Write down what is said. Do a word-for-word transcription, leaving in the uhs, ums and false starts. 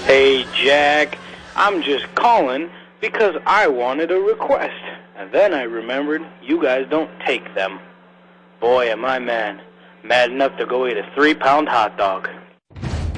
Hey, Jack, I'm just calling because I wanted a request. And then I remembered you guys don't take them. Boy, am I mad. Mad enough to go eat a three-pound hot dog.